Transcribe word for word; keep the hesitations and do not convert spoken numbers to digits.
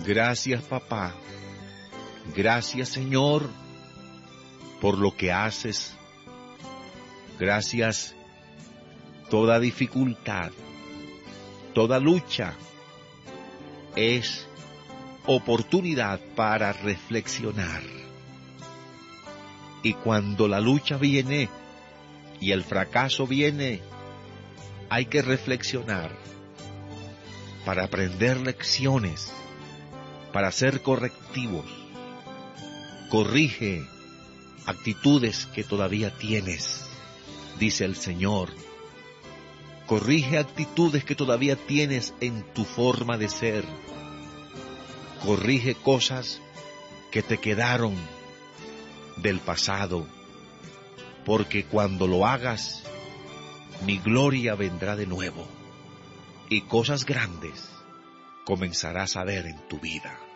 Gracias, papá. Gracias, Señor, por lo que haces. Gracias. Toda dificultad, toda lucha es oportunidad para reflexionar. Y cuando la lucha viene y el fracaso viene, hay que reflexionar para aprender lecciones, para ser correctivos. Corrige actitudes que todavía tienes, dice el Señor. Corrige actitudes que todavía tienes en tu forma de ser. Corrige cosas que te quedaron del pasado, porque cuando lo hagas, mi gloria vendrá de nuevo y cosas grandes comenzarás a ver en tu vida.